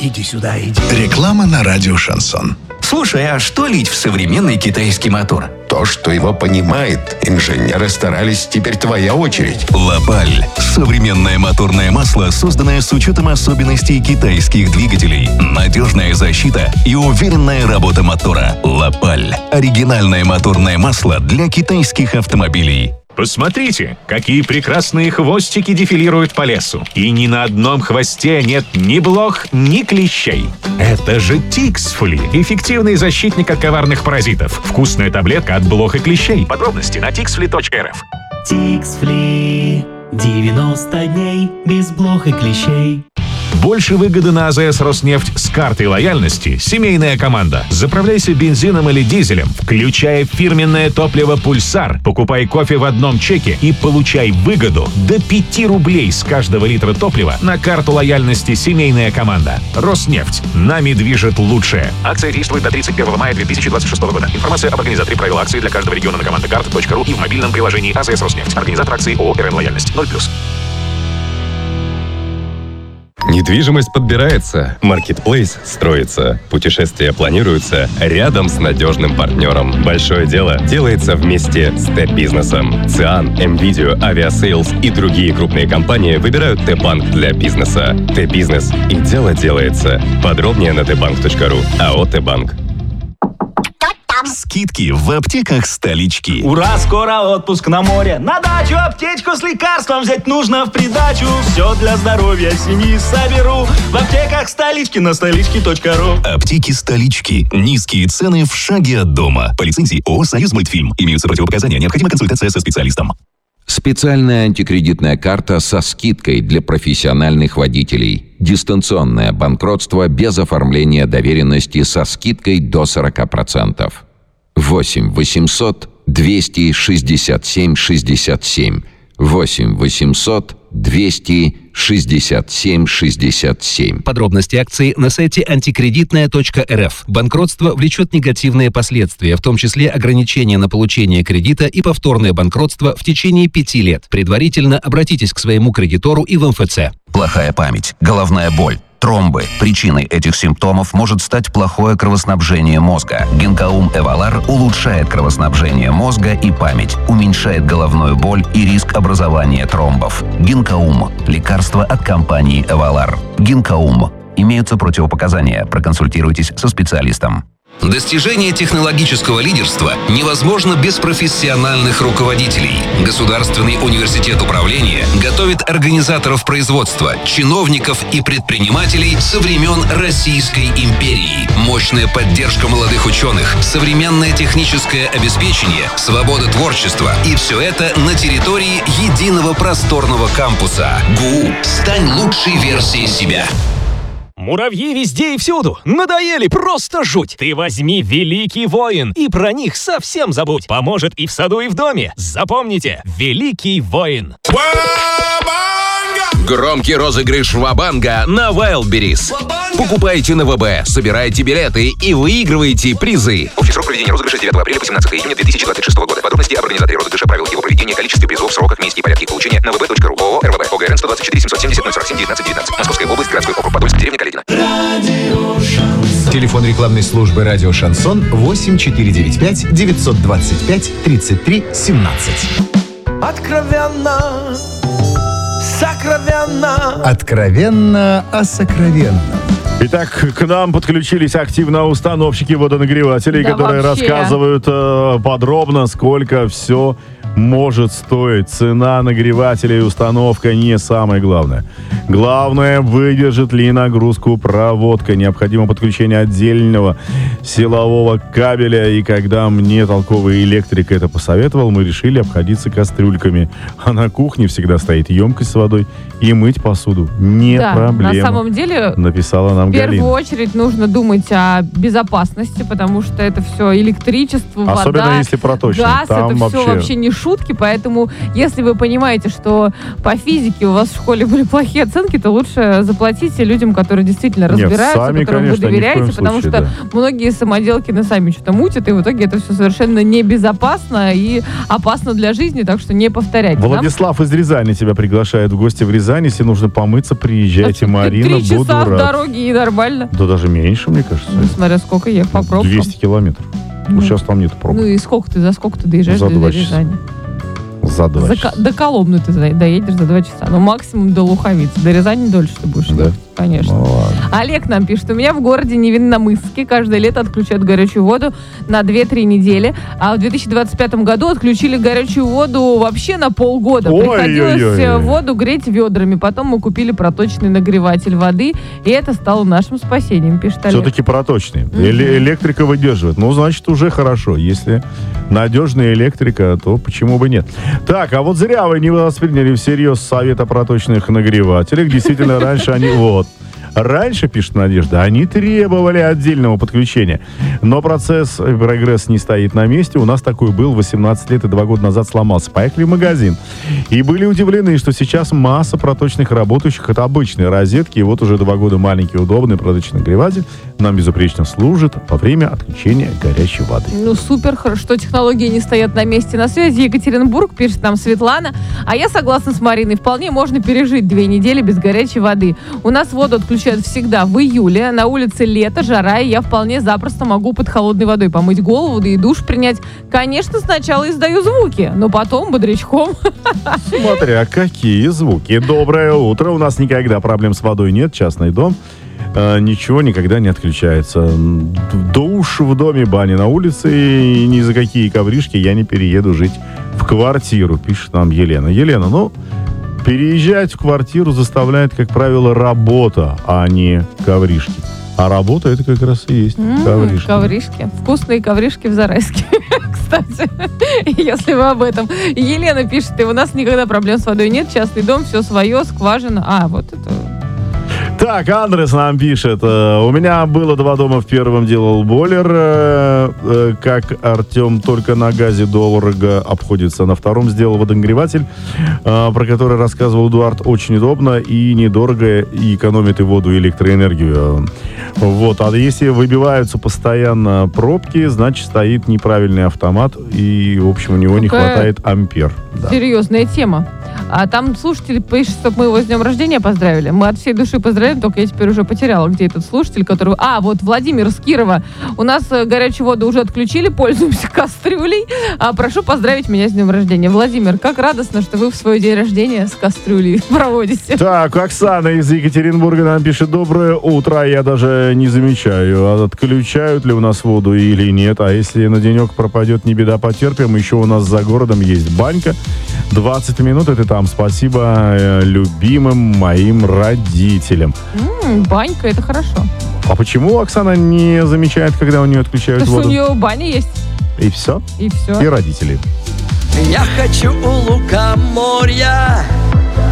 Иди сюда, иди. Реклама на радио «Шансон». Слушай, а что лить в современный китайский мотор? То, что его понимает. Инженеры старались, теперь твоя очередь. «Лапаль» – современное моторное масло, созданное с учетом особенностей китайских двигателей. Надежная защита и уверенная работа мотора. «Лапаль» – оригинальное моторное масло для китайских автомобилей. Посмотрите, какие прекрасные хвостики дефилируют по лесу. И ни на одном хвосте нет ни блох, ни клещей. Это же Тиксфли, эффективный защитник от коварных паразитов. Вкусная таблетка от блох и клещей. Подробности на tixfli.rf. Тиксфли. 90 дней без блох и клещей. Больше выгоды на АЗС «Роснефть» с картой лояльности «Семейная команда». Заправляйся бензином или дизелем, включая фирменное топливо «Пульсар». Покупай кофе в одном чеке и получай выгоду до 5 рублей с каждого литра топлива на карту лояльности «Семейная команда». «Роснефть». Нами движет лучшее. Акция действует до 31 мая 2026 года. Информация об организаторе правил акции для каждого региона на командакарт.ру и в мобильном приложении АЗС «Роснефть». Организатор акции ООО «РН Лояльность». 0+. Недвижимость подбирается, маркетплейс строится, путешествия планируются рядом с надежным партнером. Большое дело делается вместе с Т-бизнесом. ЦИАН, МВидео, Авиасейлс и другие крупные компании выбирают Т-банк для бизнеса. Т-бизнес и дело делается. Подробнее на tbank.ru. АО «Т-банк». Скидки в аптеках столички. Ура, скоро отпуск на море. На дачу аптечку с лекарством взять нужно в придачу. Все для здоровья семьи соберу в аптеках столички на столички.ру. Аптеки столички. Низкие цены в шаге от дома. По лицензии ООО «Союз Мультфильм». Имеются противопоказания. Необходима консультация со специалистом. Специальная антикредитная карта со скидкой для профессиональных водителей. Дистанционное банкротство без оформления доверенности со скидкой до 40%. 8 800 267 67. 8 800 267 67. Подробности акции на сайте антикредитная.рф. Банкротство влечет негативные последствия, в том числе ограничения на получение кредита и повторное банкротство в течение 5 лет. Предварительно обратитесь к своему кредитору и в МФЦ. Плохая память, головная боль, тромбы. Причиной этих симптомов может стать плохое кровоснабжение мозга. Гинкаум Эвалар улучшает кровоснабжение мозга и память, уменьшает головную боль и риск образования тромбов. Гинкаум – лекарство от компании Эвалар. Гинкаум. Имеются противопоказания. Проконсультируйтесь со специалистом. Достижение технологического лидерства невозможно без профессиональных руководителей. Государственный университет управления готовит организаторов производства, чиновников и предпринимателей со времен Российской империи. Мощная поддержка молодых ученых, современное техническое обеспечение, свобода творчества. И все это на территории единого просторного кампуса. ГУ. Стань лучшей версией себя. Муравьи везде и всюду. Надоели, просто жуть. Ты возьми «Великий воин» и про них совсем забудь. Поможет и в саду, и в доме. Запомните, «Великий воин». Громкий розыгрыш Ва-банга на Wildberries. Покупайте на ВБ, собирайте билеты и выигрывайте призы. Общий срок проведения розыгрыша 9 апреля по 17 июня 2026 года. Подробности об организаторе розыгрыша, правилах его проведения, количестве призов, сроках, месте и порядке их получения на vb.ru. ООО «РВБ». ОГРН 124 770 047 19 19. Московская область, городской округ Подольск, деревня Каледино. Телефон рекламной службы «Радио Шансон» 8495 925 33 17. Откровенно, сокровенно. Откровенно о сокровенном. Итак, к нам подключились активно установщики водонагревателей, которые рассказывают подробно, сколько все может стоить. Цена нагревателя и установка не самое главное. Главное, выдержит ли нагрузку проводка. Необходимо подключение отдельного силового кабеля. И когда мне толковый электрик это посоветовал, мы решили обходиться кастрюльками. А на кухне всегда стоит емкость с водой. И мыть посуду не проблема. На самом деле, написала нам Галина. В первую очередь нужно думать о безопасности, потому что это все электричество, вода, особенно если проточно. газ, там это все вообще ничто. шутки, поэтому если вы понимаете, что по физике у вас в школе были плохие оценки, то лучше заплатите людям, которые действительно разбираются, сами, которым конечно, вы доверяете, потому случае, что многие самоделкины сами что-то мутят, и в итоге это все совершенно небезопасно и опасно для жизни, так что не повторяйте. Владислав из Рязани тебя приглашает в гости в Рязань. Если нужно помыться, приезжайте, Марина, 3 буду часа в рад. дороге и нормально. Да даже меньше, мне кажется. Смотря сколько ехать по пробкам. 200 километров. Сейчас там нет пробок. Ну и за сколько ты доезжаешь За до 2 Рязани? За 2 часа. До Коломны ты доедешь за 2 часа. Ну, максимум до Луховицы. До Рязани дольше ты будешь ехать, конечно. Ну, ладно. Олег нам пишет, у меня в городе Невинномысске каждое лето отключают горячую воду на 2-3 недели, а в 2025 году отключили горячую воду вообще на полгода. Приходилось воду греть ведрами. Потом мы купили проточный нагреватель воды, и это стало нашим спасением, пишет Олег. Все-таки проточный. Электрика выдерживает. Ну, значит, уже хорошо. Если надежная электрика, то почему бы нет? Так, а вот зря вы не восприняли всерьез совет о проточных нагревателях. Действительно, раньше они... Раньше, пишет Надежда, они требовали отдельного подключения. Но прогресс не стоит на месте. У нас такой был 18 лет и 2 года назад сломался. Поехали в магазин. И были удивлены, что сейчас масса проточных работающих от обычной розетки. И вот уже 2 года маленький удобный проточный нагреватель нам безупречно служит во время отключения горячей воды. Ну, супер, что технологии не стоят на месте. На связи Екатеринбург, пишет нам Светлана. А я согласна с Мариной. Вполне можно пережить 2 недели без горячей воды. У нас воду отключают всегда в июле. На улице лето, жара, и я вполне запросто могу под холодной водой помыть голову, да и душ принять. Конечно, сначала издаю звуки, но потом бодрячком. Смотря какие звуки. Доброе утро. У нас никогда проблем с водой нет. Частный дом. Ничего никогда не отключается. Душ в доме, баня на улице, и ни за какие ковришки я не перееду жить в квартиру, пишет нам Елена. Елена, переезжать в квартиру заставляет, как правило, работа, а не ковришки. А работа это как раз и есть ковришки. Ковришки. Вкусные ковришки в Зарайске. Кстати, если вы об этом. Елена пишет, и у нас никогда проблем с водой нет. Частный дом, все свое, скважина. Вот это... Так, Андрес нам пишет. У меня было 2 дома. В первом делал бойлер, как Артем, только на газе дорого обходится. На втором сделал водонагреватель, про который рассказывал Эдуард. Очень удобно и недорого, и экономит и воду, и электроэнергию. А если выбиваются постоянно пробки, значит, стоит неправильный автомат, и, в общем, у него не хватает ампер. Да. Серьезная тема. А там слушатель пишет, чтобы мы его с днем рождения поздравили. Мы от всей души поздравляем, только я теперь уже потеряла, где этот слушатель, который... вот Владимир с Кирова. У нас горячую воду уже отключили, пользуемся кастрюлей. Прошу поздравить меня с днем рождения. Владимир, как радостно, что вы в свой день рождения с кастрюлей проводите. Так, Оксана из Екатеринбурга нам пишет: доброе утро. Я даже не замечаю, отключают ли у нас воду или нет. А если на денек пропадет, не беда, потерпим. Еще у нас за городом есть банька. 20 минут это там. Спасибо любимым моим родителям. Банька, это хорошо. А почему Оксана не замечает, когда у нее отключают воду? Потому что у нее баня есть. И все? И все. И родители. Я хочу у лукоморья